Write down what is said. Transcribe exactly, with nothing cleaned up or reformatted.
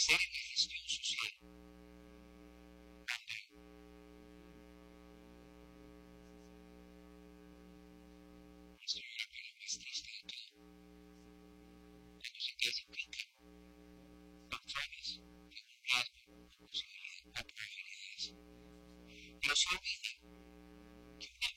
crecer en la gestión social, esto es la parte más triste de todo, cuando se te implican factores de un riesgo o posibilidad o probabilidades, pero se olvida que una